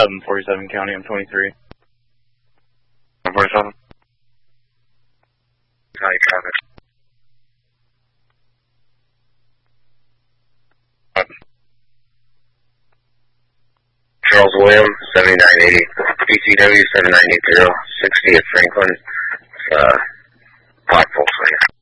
747 County, I'm 23. 747? County traffic. Charles William, 7980, PCW 7980, 60 at Franklin, Black Volkswagen.